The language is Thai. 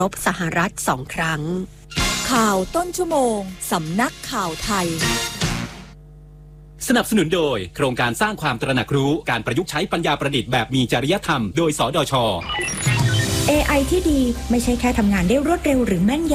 รบสหรัฐ2 ครั้งข่าวต้นชั่วโมงสำนักข่าวไทยสนับสนุนโดยโครงการสร้างความตระหนักรู้การประยุกต์ใช้ปัญญาประดิษฐ์แบบมีจริยธรรมโดยสดช. AI ที่ดีไม่ใช่แค่ทำงานได้รวดเร็วหรือแม่นยำ